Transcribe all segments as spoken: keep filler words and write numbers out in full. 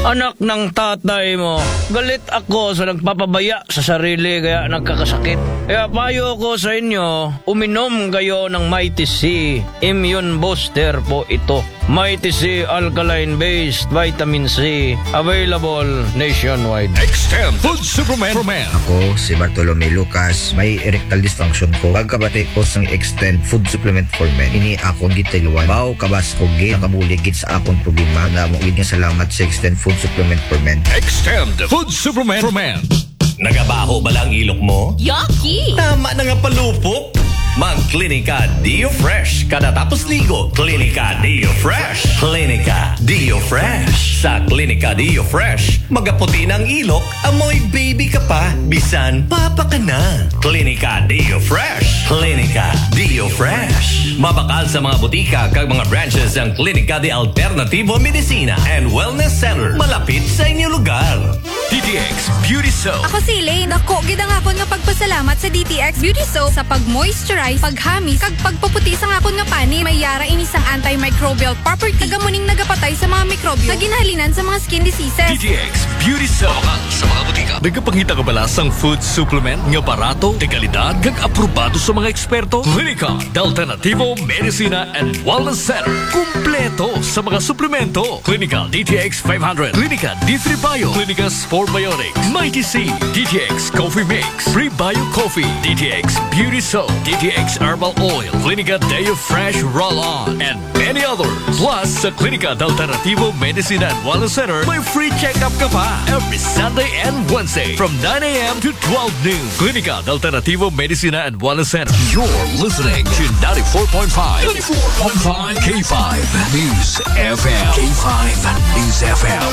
Anak ng tatay mo, galit ako sa nagpapabaya sa sarili kaya nagkakasakit. Kaya payo ko sa inyo, uminom kayo ng Mighty C. Immune Booster po ito. Mighty C Alkaline-based Vitamin C. Available nationwide. Extend Food Supplement for Men. Ako si Bartolome Lucas, may erectile dysfunction ko. Pagkabati ko sa Extend Food Supplement for Men, ini akong gitiluan. Bao kabas ko gid nakabuligid sa akong problema. Namo gid nga salamat sa Extend Food Supplement for Men. Extend Food Supplement for Men. Nagabaho ba lang ilok mo? Yucky! Tama na nga palupok. Mag-Klinika Dio Fresh kada tapos ligo. Klinika Dio Fresh. Klinika Dio Fresh. Sa Klinika Dio Fresh, magaputi ng ilok, amoy baby ka pa, bisan papa ka na. Klinika Dio Fresh. Klinika Dio Fresh. Mabakal sa mga butika kag mga branches ang Klinika de Alternativo Medicina and Wellness Center malapit sa inyong lugar. D T X Beauty Soap. Ako si Elaine. Ako, gid ang akon nga pagpasalamat sa D T X Beauty Soap sa pag-moisturize, paghamis, kag pagpaputi sa akon nga pani. May yara ini sang antimicrobial property. Kagamuning nagapatay sa mga mikrobyo. Kaginahalinan sa mga skin diseases. D T X Beauty Soap. Mabakal sa mga butika. Nagapangita ka bala sang food supplement nga barato, de kalidad, kag aprobado sa mga eksperto? Klinika de Alternativo Medicina and Wellness Center. Kumpleto sa mga suplemento. Klinika D T X five hundred. Klinika D three Bio. Klinika Sport Biotics. Mighty C. D T X Coffee Mix. Free Bio Coffee. D T X Beauty Soap. D T X Herbal Oil. Klinika Deo Fresh Roll-On. And many others. Plus, sa Klinika de Alternativo Medicina and Wellness Center, may free check-up ka pa every Sunday and Wednesday from nine a.m. to twelve noon. Klinika de Alternativo Medicina and Wellness Center. You're listening to ninety-four point five. ninety-four point five K five News F M. K five News F M.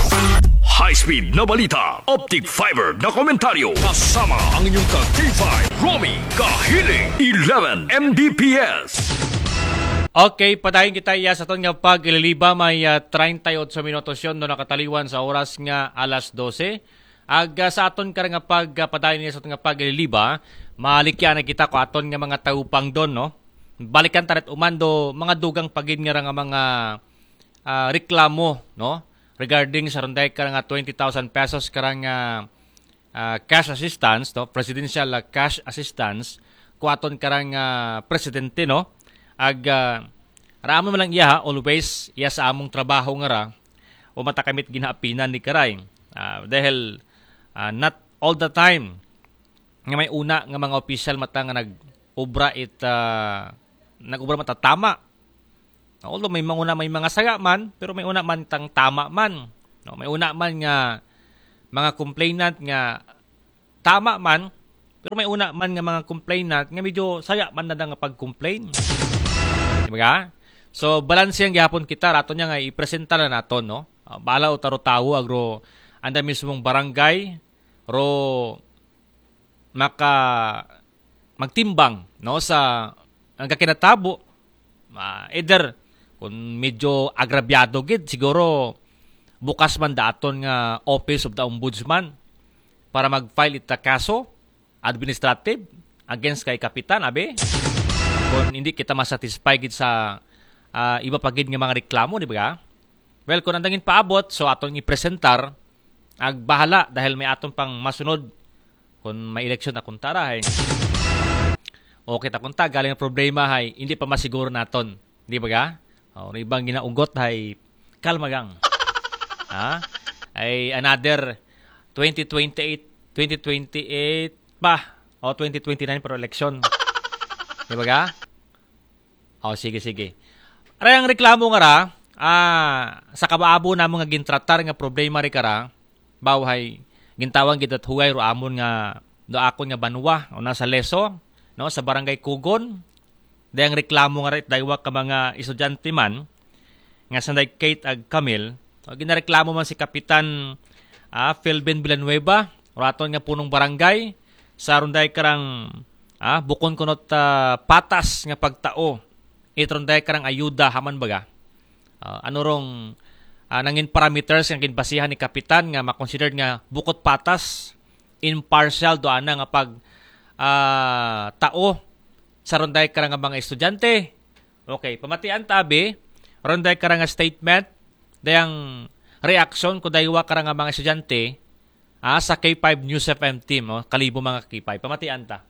High-speed na balita, optic fiber na komentaryo, kasama ang inyong ka-K five, Romy Kahiling, eleven M B P S. Okay, padayon kita iya sa ton nga pag-ililiba may uh, thirty-eight minutos yon no nakataliwan sa oras nga alas dose. Ag uh, sa aton ka nga pag uh, padayon niya sa ton nga pag-ililiba, malikya na kita ko aton nga mga taupang don no. Balikan taret umando mga dugang pagin nga nga mga uh, reklamo no regarding sa ronday ka nga twenty thousand pesos karang uh, uh, cash assistance no, presidential uh, cash assistance kuaton karang uh, presidente no. Ag uh, ramo man lang iya ha, always iya sa among trabaho nga ra o matakamit ginaapinan ni karay. Uh, dahil uh, not all the time nga may una nga mga official mata nga nag-obra it uh, nag-obra mata tama. Although may mga una may mga saga man, pero may una man tang tama man. No, may una man nga mga complainant nga tama man, pero may una man nga mga complainant nga medyo saya man na nga pag-complain. Diba? So balance yang gyapon kita raton nya nga ipresenta na naton no. Uh, bala o taro tawo agro anda mismong barangay ro maka magtimbang no sa ang kakinatabo uh, either kung medyo agrabyado gid siguro bukas man daton nga Office of the Ombudsman para mag-file ita kaso administrative against kay kapitan abe kung hindi kita masatisfy gid sa uh, iba pa gid nga mga reklamo di ba? Well kung andangin paabot so aton i-presentar ag bahala dahil may aton pang masunod kung may election akong tara hay. Okay ta kun ta galing ang problema hay hindi pa masiguro naton di ba ga? O, oh, ibang ginaugot ay kalmagang. Ha? Ay another twenty twenty-eight, twenty twenty-eight pa. O twenty twenty-nine para election. Di ba ga? O sige, sige. Aray ang reklamo nga ra, ah, sa kabaabo na mga gintratar nga problema rin kara, bawhay, gintawang gitat huway ro amon nga do akon nga banwa o nasa leso, no, sa barangay Kugon. Dayang reklamo nga rin, daywa ka mga estudyante man, nga sanday Kate ag Camille, o ginareklamo man si Kapitan ah, Philben Villanueva, raton nga punong barangay, sa runday karang ah, bukon kunot uh, patas nga pagtao, itronday karang ayuda haman baga. Uh, ano rong uh, nangin parameters nga ginbasihan ni Kapitan nga makonsider nga bukod patas, impartial do ana nga pag uh, tao, sa ronday karang mga estudyante. Okay, pamatian tabi, ronday karang statement, dayang reaksyon ko daywa ka nga mga estudyante ah, sa K five News F M team, oh, kalibo mga K five. Pamatian ta.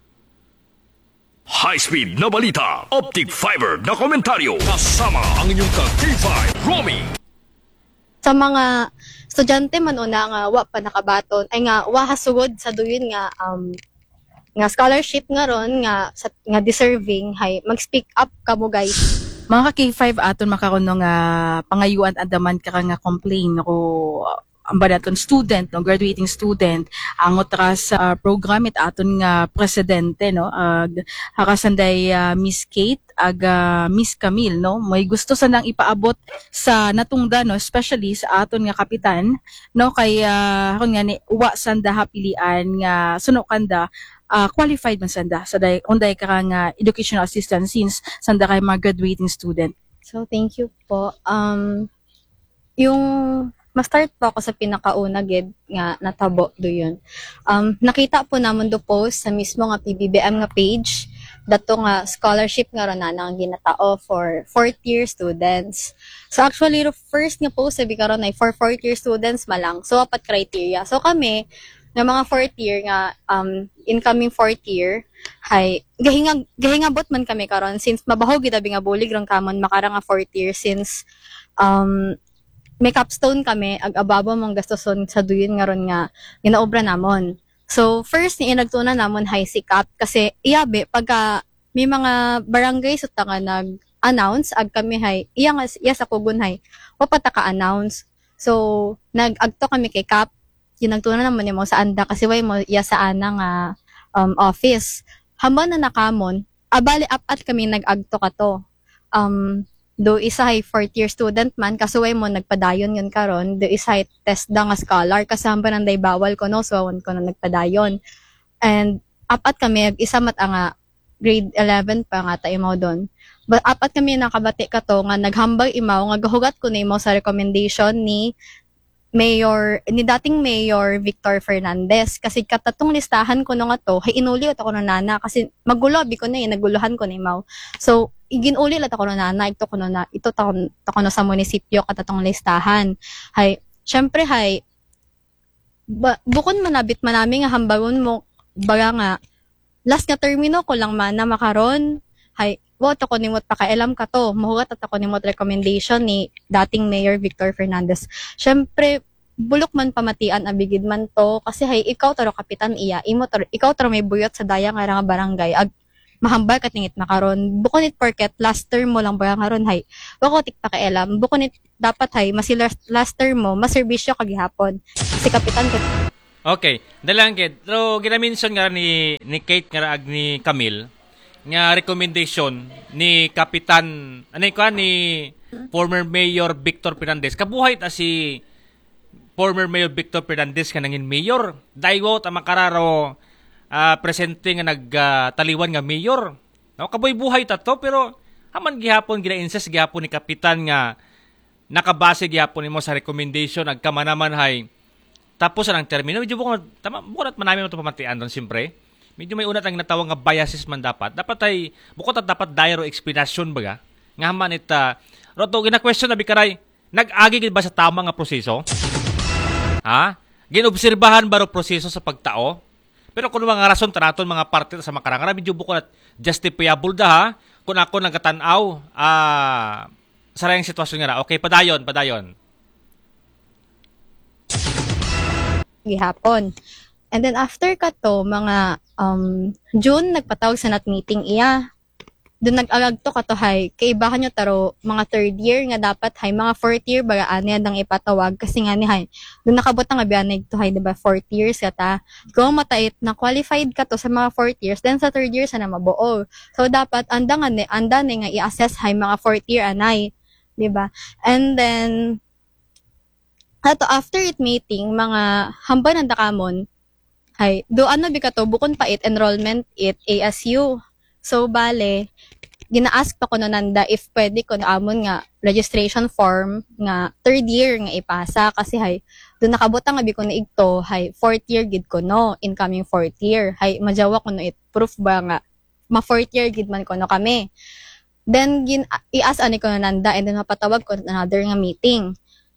High-speed na balita, optic fiber na komentaryo, kasama ang inyong ka-K five, Romy. Sa mga estudyante man una nga wa pa nakabaton ay nga wa hasugod sa duyon nga um nga scholarship nga ron nga sa, nga deserving hay mag-speak up kamo guys. Mga ka K five aton makaroon nga pangayuan adaman ka nga complain o ang banaton student, no, graduating student, ang otra sa uh, program it aton nga presidente, no, ag hakasanday uh, Miss Kate, ag uh, Miss Camille, no, may gusto sanang ipaabot sa natungda, no, especially sa aton nga kapitan, no, kay uh, kung nga ni uwa sanda hapilian nga suno kanda uh, qualified man sanda sa day unday ka nga educational assistant since sanda kay mga graduating student. So thank you po. Um yung ma-start po ako sa pinakauna gid nga natabo do yun. Um, nakita po namon do post sa mismo nga P B B M nga page dato nga scholarship nga ron na nga ginatao for fourth year students. So actually the first nga post sabi karon ay for fourth year students malang. So apat criteria. So kami nga mga fourth year nga um incoming fourth year hay gahinga gahingabot man kami karon since mabahog gid abi nga bulig ron kamon makara nga fourth year since um may capstone kami, ag-ababa mong gastoson sa duyon nga ron nga ginaobra namon. So, first ni inagtuna namon high sikap kasi iyabe pagka may mga barangay sa nga nag-announce ag kami hay iya nga iya sa kugon hay wa pa ta ka-announce. So, nag-agto kami kay Kap, ginagtuna naman nimo sa anda kasi way mo iya sa ana nga um, office. Hamba na nakamon, abali apat kami nag-agto kato. Um do isa ay fourth year student man kasuway mo nagpadayon yun karon do isa ay test da nga scholar kasama nang day bawal ko no so awan ko na nagpadayon and apat kami isa mat nga grade eleven pa nga ta imaw don but apat kami nakabati kato nga naghambag imaw nga gahugat ko nimo sa recommendation ni Mayor ni dating Mayor Victor Fernandez kasi katatong listahan ko no nga to hay inuli ako na nana kasi magulo bi ko na eh naguluhan ko nimaw so iginuli lat ako na nana ito ko na ito ta ko na sa munisipyo katatong listahan hay syempre hay ba, bukod manabit manami nga hambagon mo baga nga last nga termino ko lang man na makaron hay wo to ko nimot pakailam ka to mahugat at ako nimot recommendation ni dating Mayor Victor Fernandez syempre bulok man pamatian abigid man to kasi hay ikaw taro kapitan iya imo taro ikaw taro may buyot sa daya nga nga barangay ag mahambal ka tingit makaron bukod nit porket last term mo lang ba karon hay wako tik pakailam bukod nit dapat hay masi last term mo maserbisyo kagihapon si kapitan ka. Okay, dalang kid. So ginaminson nga ni ni Kate nga ag ni Camille nga recommendation ni Kapitan ano ka ni former Mayor Victor Fernandez. Kabuhay ta si former Mayor Victor Fernandez ka nangin mayor. Daiwo ta makararo uh, presente nga nagtaliwan uh, nga mayor. No, kaboy buhay ta to pero haman gihapon gina-insist gihapon ni Kapitan nga nakabase gihapon nimo sa recommendation agkama naman hay tapos ang termino medyo buko tama buko man namin ito pamatian don siyempre. Medyo may unat ang natawag nga biases man dapat. Dapat ay bukod at dapat diaro explanation baga. Nga man ita roto gina question na bikaray nag-agi gid ba sa tama nga proseso? Ha? Ginobserbahan ba ro proseso sa pagtao? Pero kung mga rason tanaton mga parte sa makarang medyo bukod at justifiable da ha. Kung ako nagatan-aw ah sarayang sitwasyon nga ra. Okay, padayon, padayon. Gihapon. And then after ka to, mga um, June, nagpatawag sa nat meeting iya. Doon nag-alag to ka to hay, kaibahan nyo taro mga third year nga dapat hay, mga fourth year baga ani adang ipatawag kasi nga ni hay. Doon nakabot nga biyanig to hay, diba fourth years ka ta. Kung matait na qualified ka to sa mga fourth years, then sa third year sana mabuo. So dapat anda nga ni, anda ni nga i-assess hay mga fourth year anay. Diba? And then, ato after it meeting, mga hambay ng dakamon, hay, do ano bi kato bukon pa it enrollment it A S U. So bale, gina-ask pa ko no nanda if pwede ko na amon nga registration form nga third year nga ipasa kasi hay do nakabot nga bi ko na igto hay fourth year gid ko no incoming fourth year. Hay majawa ko no it proof ba nga ma fourth year gid man ko no kami. Then gin i-ask ani ko no nanda and then mapatawag ko another nga meeting.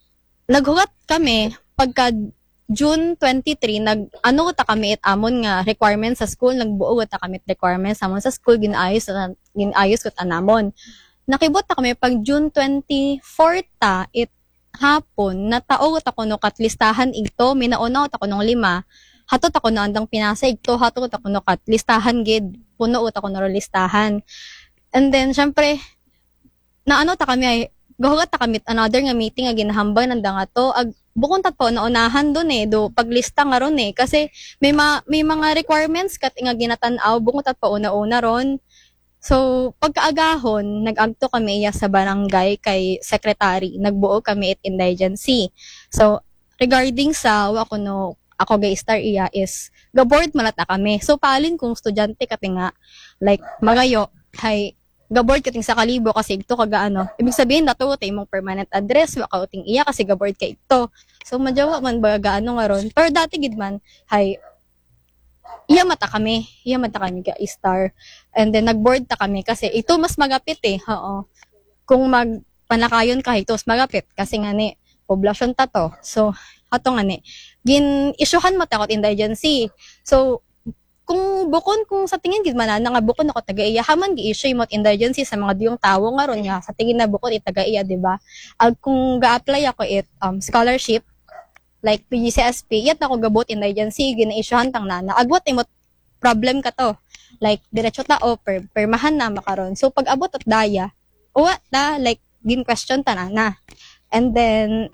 naghugat kami pagka June twenty-three, nag ano ta kami it amon nga requirements sa school, nagbuo ta kami it requirements amon sa school, ginaayos ginaayos ko tanamon. Nakibot ta kami pag June twenty-four ta it hapon natao ta kuno kat listahan igto, minauna ta kuno lima. Hatot ako na andang pinasa igto, hatot ako no kat listahan gid, puno ta kuno listahan. And then syempre na ano ta kami ay gahugat ta kami another nga meeting nga ginahambay nanda nga to ag bukon tat po naunahan doon eh do paglista nga ron eh kasi may ma, may mga requirements kat nga ginatan-aw bukon tat pa una-una ron. So pagkaagahon nag-agto kami iya sa barangay kay secretary, nagbuo kami it indigency. So regarding sa wa kuno ako ga star iya is ga board malata kami. So palin kung estudyante kati nga like magayo hay ga-board kating sa kalibo kasi ito kaga ano. Ibig sabihin nato tay imong permanent address wa ka uting iya kasi ga-board ka ito. So madyawa man ba gaano nga ron. Pero dati gid man hay iya mata kami. Iya mata kami ga star. And then nag-board ta kami kasi ito mas magapit eh. Oo. Kung magpanakayon ka ito mas magapit kasi nga ni poblasyon ta to. So ato nga ni gin isyuhan mo ta kot indigency. So kung bukon kung sa tingin gid man na nga bukon ako taga-iya haman gi-issue mo indigency sa mga diyong tawo nga ron nga sa tingin na bukon it taga-iya, di ba? Ag kung ga-apply ako it um scholarship like P G C S P, yat ako gabot indigency gina-issuehan tang nana. Agwat imot problem ka to. Like diretso ta o per, permahan na makaron. So pag abot at daya, uwa ta like gin question ta na. And then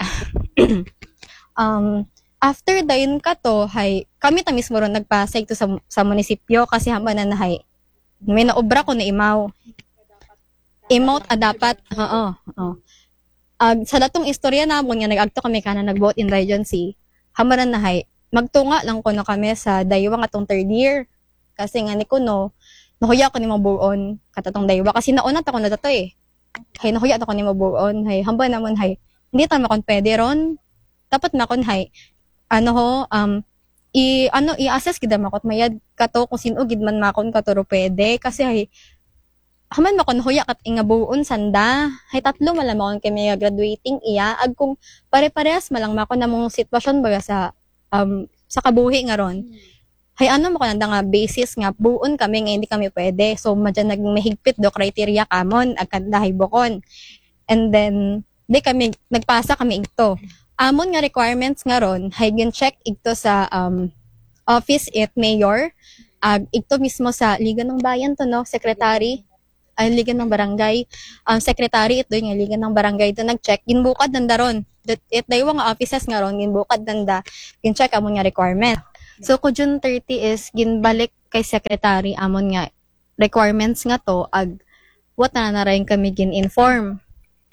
um after dayon ka to, hay, kami ta mismo ron nagpasay to sa, sa munisipyo kasi hamba na nahay. May naobra ko na imaw. Imaw a dapat, oo, oo. Ag, sa datong istorya na mo nga nag-agto kami kana nag-vote in Regency, hamba na nahay, magtunga lang ko na kami sa daywang atong third year. Kasi nga ni kuno, nahuya ko ni mabuon katatong daywa. Kasi nauna ta ko na dato eh. Hay, nahuya ta ko ni mabuon. Hay, hamba naman hay, hindi ta makon pwede ron. Dapat makon hay, ano ho, um, i, ano, i-assess gid makot mayad kato kung sino gid man makon katuro pwede. Kasi hay, haman makon huya kat ingabuon sanda. Hay tatlo malam makon kami graduating iya. Ag kung pare-parehas malang makon na mong sitwasyon baga sa, um, sa kabuhi nga ron. Hay ano makon nanda nga basis nga buon kami nga hindi kami pwede. So madyan naging mahigpit do criteria kamon agkandahay bukon. And then, di kami, nagpasa kami ito. Amon nga requirements nga ron, hay gin-check ito sa um, office it mayor, ag ito mismo sa Liga ng Bayan to no, secretary, ay Liga ng Barangay, um, secretary ito yung Liga ng Barangay to nag-check, ginbukad nanda ron. It dayo nga offices nga ron, ginbukad nanda, gin-check amon nga requirement. So ko June thirty is ginbalik kay secretary amon nga requirements nga to, ag what na na rin kami gin-inform.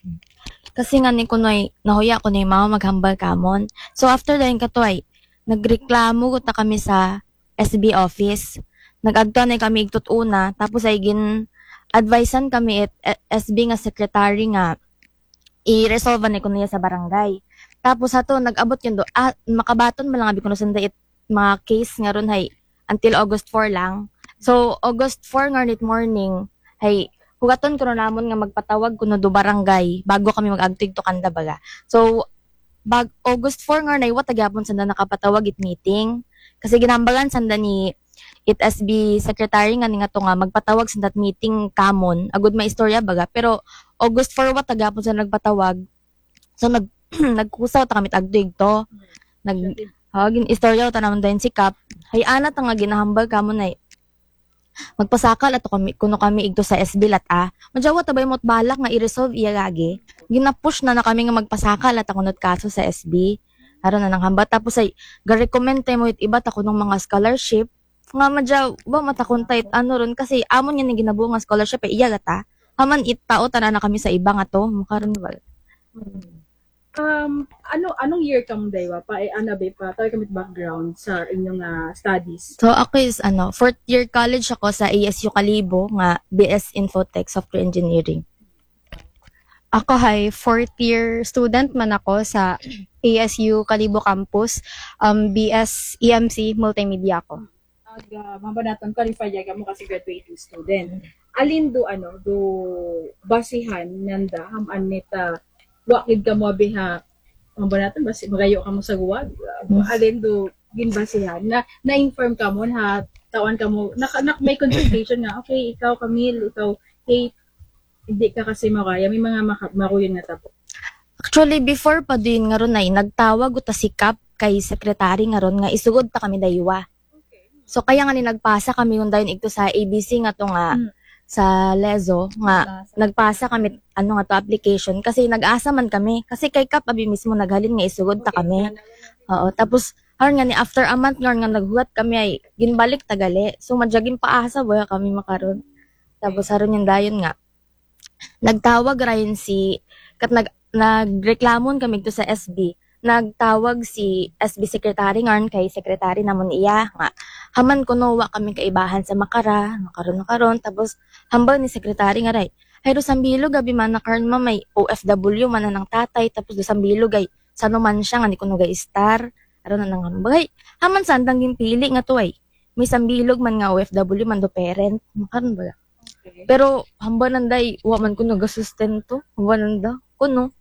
Kasi nga ni kunoy nahuya ko na yung mama maghambal kamon. So after dahin ka to ay nagreklamo ta kami sa S B office. Nag-agto na kami igtut una tapos ay gin advisean kami it S B nga secretary nga i-resolve na kuno sa barangay. Tapos ato nag-abot yun do ah, makabaton man lang abi kuno sanda it mga case nga ron hay until August four lang. So August four nga nit morning hay hugaton ko namon nga magpatawag kuno do barangay bago kami mag-agtig to kanda baga. So bag August four nga nay wat gyapon sanda nakapatawag it meeting kasi ginambagan sanda ni it S B secretary nga ni nga to nga magpatawag sa that meeting kamon agud may istorya baga pero August four wat gyapon sanda nagpatawag. So nag nagkusaw ta kami agdig to. Nag hagin istorya ta namon dayon si Kap. Hay ana ta nga ginahambal kamon nay magpasakal ato kami kuno kami igto sa S B lat ah. Madyawa tabay mo't balak nga i-resolve iya gagi. Ginapush na na kami nga magpasakal at kunot kaso sa S B. Aron na nang hamba tapos ay ga-recommend mo it iba ta kunong mga scholarship. Nga madyaw ba matakontay ano ron kasi amon yan ginabuo nga scholarship ay iya gata. Haman it tao ta na kami sa iba nga to. Makaron ba? Um, ano anong year kang daywa pa ay ana ba pa tayo kami background sa inyong uh, studies? So ako is ano, fourth year college ako sa A S U Kalibo nga B S Infotech Software Engineering. Ako hay fourth year student man ako sa A S U Kalibo Campus, um, B S E M C Multimedia ako. Ag uh, mabanaton qualify yaga mo kasi graduating student. Alin do ano do basihan nanda ham anita wa gid ka mo biha mga natin basi magayo ka mo sa guwag. Uh, alin do ginbasihan na na-inform ka mo na tawan ka mo na, na may consultation nga okay ikaw Camille ikaw Kate hindi ka kasi makaya may mga maka- makuyon nga tapo. Actually, before pa din nga ron ay, nagtawag uta si Kap kay sekretary nga ron nga isugod ta kami daywa. So, kaya nga ni nagpasa kami yung dayon ito sa A B C nga to nga, Mm. sa Lezo, nga nagpasa kami, ano nga to, application, kasi nag-asa man kami. Kasi kay Kap, abi mismo naghalin nga isugod ta kami. Oo, tapos, haron nga ni after a month nga nga naghuwat kami ay, ginbalik tagali. So, madyaging paasa, wala kami makaroon. Tapos, haron yung dayon nga, nagtawag rayon si, kat nag, nagreklamon kami to sa S B. Nagtawag si S B Secretary ngarn kay Secretary namon iya nga haman kuno wa kami kaibahan sa Makara, nakaron nakaron tapos hambal ni Secretary nga ray. Hayro sambilog gabi man nakaron ma may O F W man na ng tatay tapos do sambilog ay sano man siya nga ni kuno gay star aron na nang hambay. Haman sandang gimpili nga to ay. May sambilog man nga O F W man do parent, makaron ba? Okay. Pero hamba nanday wa man kuno gasustento, hamba nanda kuno.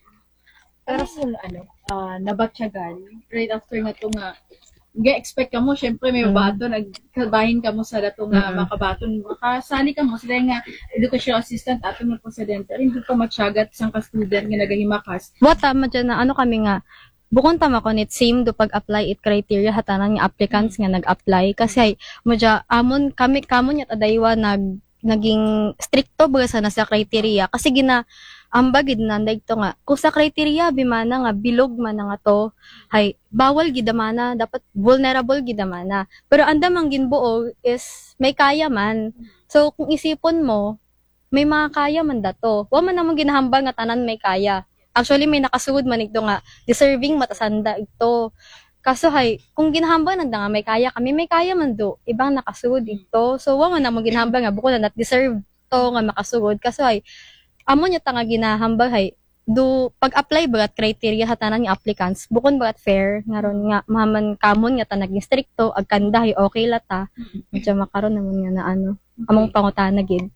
Pero kung ano, uh, nabatyagan, right after nga ito nga, ga-expect ka mo, syempre may mabato, mm. nagkabahin ka mo sa dato nga Mm. makabaton, makasali ka mo, sila nga educational assistant, ato nga presidente, hindi ka matyagat sang ka-student nga nagahimakas. What tama dyan na ano kami nga, bukon tama ko nit same do pag-apply it criteria hatanan nga applicants nga nag-apply kasi mo dya, amon kami kamo nya tadaywa nag naging stricto baga sana sa criteria kasi gina ambagid na dagto nga kung sa criteria bimana nga bilog man nga to hay bawal gidamana dapat vulnerable gidamana pero anda man ginbuo is may kaya man so kung isipon mo may mga kaya man dato wa man namang ginahambal nga tanan may kaya actually may nakasugod man ito nga deserving matasanda ito kaso hay kung ginahambal nanda nga may kaya kami may kaya man do ibang nakasugod ito so wa man namang ginahambal nga buko na not deserve to nga makasugod kaso hay amo nya tanga ginahambal hay do pag-apply bagat criteria hatanan nga applicants bukon bagat fair ngaron nga maman kamon nga ta naging stricto agkanda hay okay la ta medyo makaron namon nga na ano among pangutana gid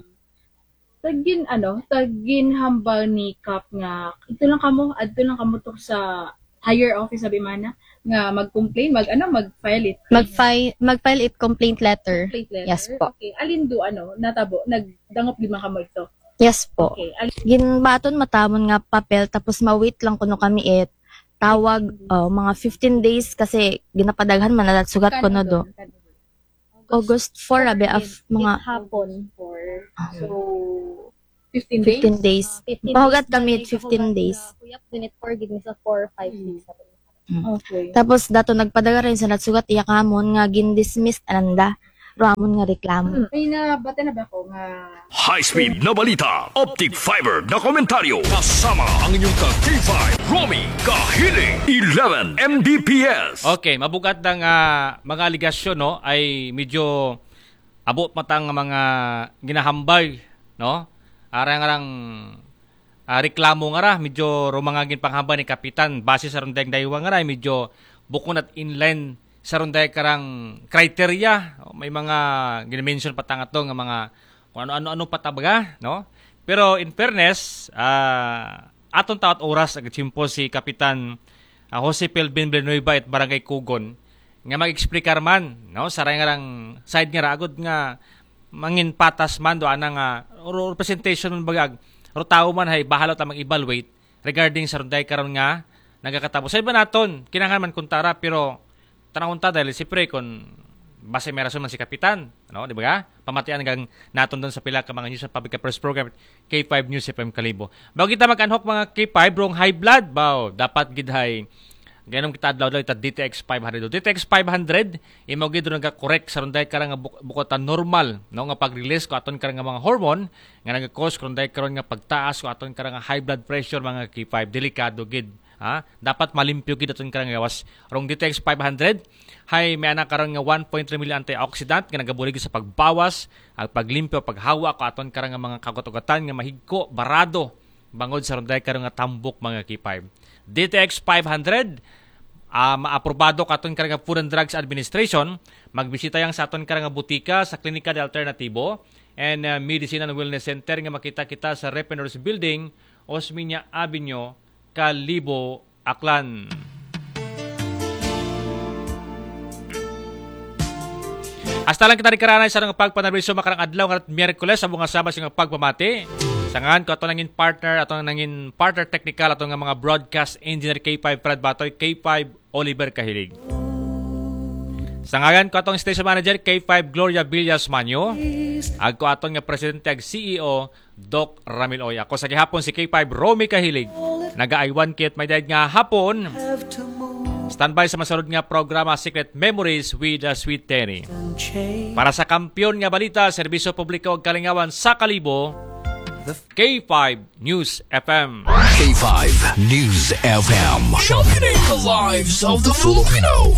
Tagin ano, tagin hambal ni Kap nga ito lang kamo, adto lang kamo to sa higher office sa Bimana nga mag-complain, mag ano, mag-file it. mag-file mag-file it complaint letter. Complaint letter. Yes po. Okay, alin do ano, natabo, nagdangop di man kamo ito. Yes po. Okay, alin Ginbaton matamon nga papel tapos ma-wait lang kuno kami it. Tawag oh, mga fifteen days kasi ginapadaghan man na sugat ko no do. August four abi af mga hapon for so fifteen days. fifteen days. Pahugat kami fifteen days. Kuyap dinit for gid sa four, five, six. Okay. Tapos dato nagpadaga rin sa natsugat iya kamon nga gin-dismissed ananda. Ramon nga reklamo. May nabata na ba ko nga High-speed na balita, optic fiber na komentaryo, kasama ang inyong ka-K five, Romy Kahiling, eleven M B P S. Okay, mabugat ng ah, mga aligasyon no ay medyo abot matang mga ginahambay no. Arang arang ah, reklamo nga ra medyo rumangagin panghambay ni kapitan base sa rundeng daywa nga ra medyo bukon at inline sa runday karang criteria may mga gina-mention pa tanga to nga mga kung ano-ano patabaga no. Pero in fairness, ah aton taot oras agsimpo si Kapitan uh, Jose Pelvin Villanueva at Barangay Kugon nga mag-explicar man no sa rangarang side nga ragod nga mangin patas man do anang uh, representation man bagag ro tao man hay bahala ta mag-evaluate regarding sa runday karon nga nagakatapos sa iba naton kinahanglan man kuntara pero tanawon ta dahil siyempre kung base may rason man si Kapitan no di ba ga pamatian gang naton doon sa pila ka mga news and public affairs program K five News F M Kalibo bago kita mag-anhok mga K five brong high blood baw dapat gidhay ganom kita adlaw daw ita D T X five hundred D T X five hundred imo gid nga correct sa runday karang nga bukotan normal no nga pag-release ko aton karang nga mga hormone nga nagka-cause runday karon nga pagtaas ko aton karang nga high blood pressure mga K five delikado gid ha dapat malimpyo gid aton karang gawas rong D T X five hundred hay may ana karon nga one point three million antioxidant nga nagabulig sa pagbawas at paglimpyo paghawa ko aton karang nga mga kagot-ugatan nga mahigko barado bangod sa runday karon nga tambok mga K five D T X five hundred uh, maaprobado ka aton karang nga Food and Drugs Administration magbisita yang sa aton karang nga butika sa Klinika de Alternativo and uh, Medicine and Wellness Center nga makita kita sa Repenors Building Osmeña Avenue Kalibo Aklan. Hasta lang kita rin sa mga pagpanabrisyo makarang adlaw ng Miyerkules sa mga sabas yung pagpamati. Sangan ko ito nangin partner, ito nangin partner technical, ito nga mga broadcast engineer K five Fred Batoy, K five Oliver Kahilig. Sangagan ko itong station manager K five Gloria Villas Manyo. Ag ko atong nga presidente ag C E O Doc Ramil Oy. Ako sa gihapon si K five Romy Kahilig. Naga-aywan kit may dahil nga hapon. Standby sa masunod nga programa Secret Memories with the Sweet Terry. Para sa kampiyon nga balita, serbisyo publiko ug kalingawan sa Kalibo, K five News F M. K five News F M. Championing the lives of the Filipino.